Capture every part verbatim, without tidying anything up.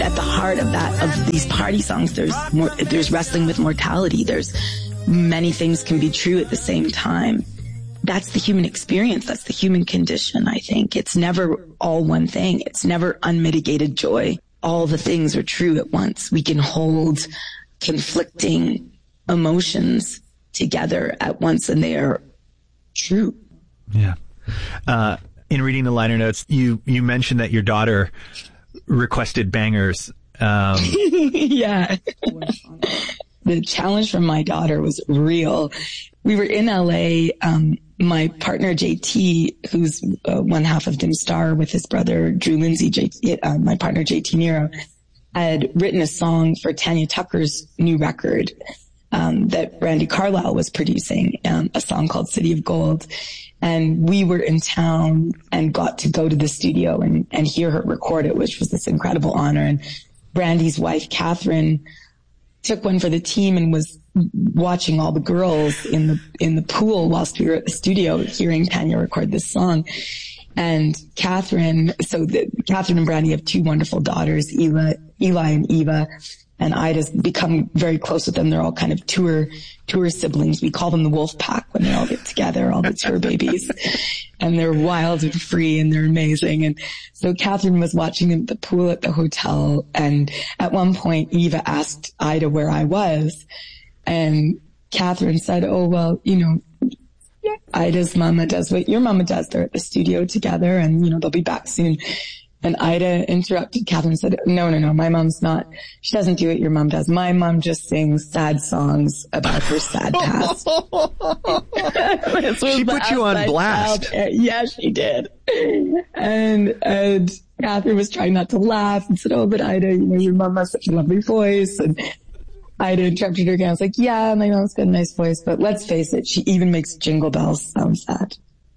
at the heart of that, of these party songs, there's more, there's wrestling with mortality. There's many things can be true at the same time. That's the human experience. That's the human condition, I think. It's never all one thing. It's never unmitigated joy. All the things are true at once. We can hold conflicting emotions together at once, and they are true. Yeah. Uh, in reading the liner notes, you, you mentioned that your daughter requested bangers. Um, yeah. The challenge from my daughter was real. We were in L A. Um, my partner, J T, who's uh, one half of Dim Star with his brother, Drew Lindsay, J T, uh, my partner, J T Nero, had written a song for Tanya Tucker's new record um, that Brandi Carlile was producing, um, a song called City of Gold. And we were in town and got to go to the studio and, and hear her record it, which was this incredible honor. And Brandy's wife, Catherine, took one for the team and was watching all the girls in the in the pool whilst we were at the studio hearing Tanya record this song. And Catherine, so the, Catherine and Brandy have two wonderful daughters, Eli, Eli and Eva. And Ida's become very close with them. They're all kind of tour, tour siblings. We call them the Wolf Pack when they all get together, all the tour babies. And they're wild and free and they're amazing. And so Catherine was watching them at the pool at the hotel. And at one point, Eva asked Ida where I was. And Catherine said, oh, well, you know, Ida's mama does what your mama does. They're at the studio together and, you know, they'll be back soon. And Ida interrupted Catherine and said, no, no, no, my mom's not, she doesn't do what your mom does. My mom just sings sad songs about her sad past. She put you on blast. Yeah, she did. And, and Catherine was trying not to laugh and said, oh, but Ida, you know, your mom has such a lovely voice. And Ida interrupted her again. I was like, yeah, my mom's got a nice voice, but let's face it, she even makes Jingle Bells sound sad.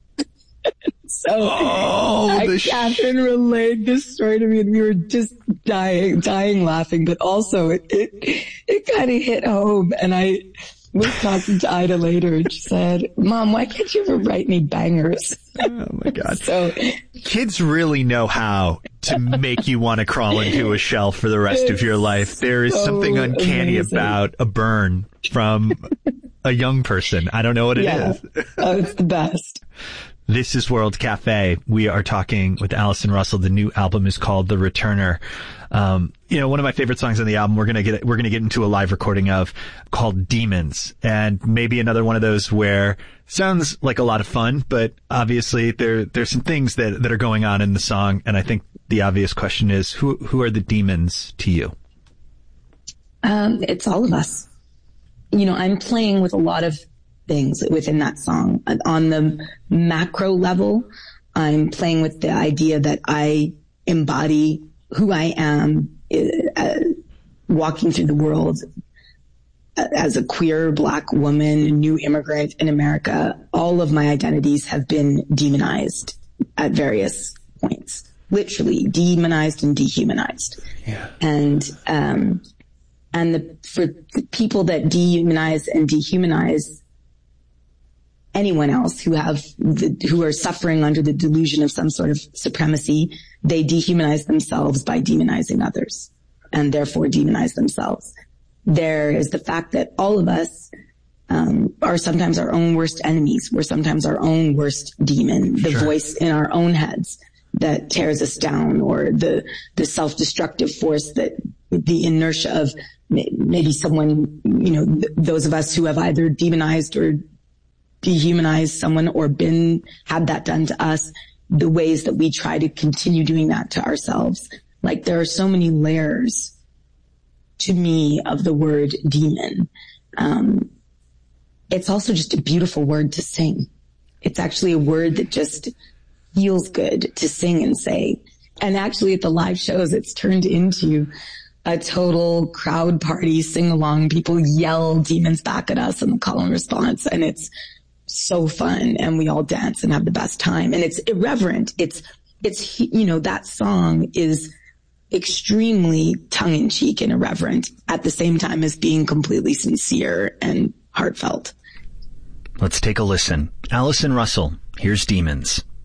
So oh, I, sh- Catherine relayed this story to me and we were just dying, dying laughing, but also it, it, it kind of hit home. And I was talking to Ida later and she said, Mom, why can't you ever write me bangers? Oh my God. So kids really know how to make you want to crawl into a shell for the rest of your life. There is so something uncanny amazing. About a burn from a young person. I don't know what it yeah. is. Oh, it's the best. This is World Cafe. We are talking with Allison Russell. The new album is called The Returner. Um, you know, one of my favorite songs on the album, we're going to get, we're going to get into a live recording of, called Demons. And maybe another one of those where sounds like a lot of fun, but obviously there, there's some things that, that are going on in the song. And I think the obvious question is, who, who are the demons to you? Um, it's all of us. You know, I'm playing with a lot of things within that song. On the macro level, I'm playing with the idea that I embody who I am, uh, walking through the world as a queer Black woman, new immigrant in America. All of my identities have been demonized at various points, literally demonized and dehumanized. Yeah. And, um, and the, for the people that dehumanize and dehumanize anyone else who have, the, who are suffering under the delusion of some sort of supremacy, they dehumanize themselves by demonizing others and therefore demonize themselves. There is the fact that all of us, um, are sometimes our own worst enemies. We're sometimes our own worst demon, the sure. voice in our own heads that tears us down, or the, the self-destructive force that the inertia of maybe someone, you know, th- those of us who have either demonized or dehumanized someone or been, had that done to us, the ways that we try to continue doing that to ourselves. Like there are so many layers to me of the word demon. Um, it's also just a beautiful word to sing. It's actually a word that just feels good to sing and say. And actually at the live shows, it's turned into a total crowd party, sing along. People yell demons back at us in the call and response. And it's so fun. And we all dance and have the best time. And it's irreverent. It's, it's, you know, that song is extremely tongue-in-cheek and irreverent at the same time as being completely sincere and heartfelt. Let's take a listen. Allison Russell, here's Demons.